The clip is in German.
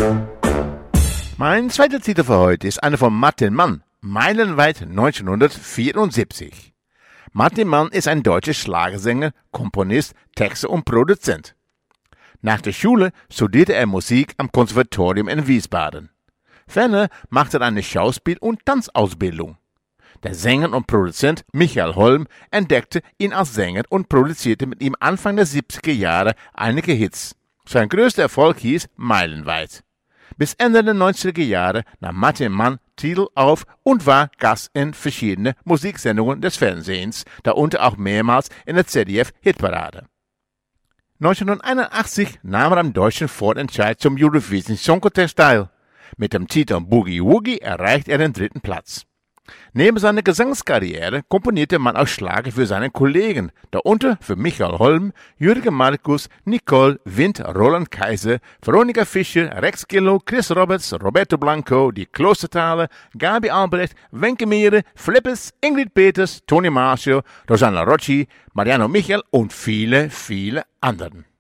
Mein zweiter Titel für heute ist einer von Martin Mann, Meilenweit 1974. Martin Mann ist ein deutscher Schlagersänger, Komponist, Texter und Produzent. Nach der Schule studierte er Musik am Konservatorium in Wiesbaden. Ferner machte er eine Schauspiel- und Tanzausbildung. Der Sänger und Produzent Michael Holm entdeckte ihn als Sänger und produzierte mit ihm Anfang der 70er Jahre einige Hits. Sein größter Erfolg hieß Meilenweit. Bis Ende der 90er Jahre nahm Martin Mann Titel auf und war Gast in verschiedenen Musiksendungen des Fernsehens, darunter auch mehrmals in der ZDF-Hitparade. 1981 nahm er am deutschen Vorentscheid zum Eurovision Song Contest teil. Mit dem Titel Boogie Woogie erreicht er den 3. Platz. Neben seiner Gesangskarriere komponierte man auch Schlager für seine Kollegen, darunter für Michael Holm, Jürgen Markus, Nicole Wind, Roland Kaiser, Veronika Fischer, Rex Gillow, Chris Roberts, Roberto Blanco, die Klostertaler, Gabi Albrecht, Wenke Meere, Flippes, Ingrid Peters, Toni Marcio, Rosanna Rocci, Mariano Michel und viele, viele anderen.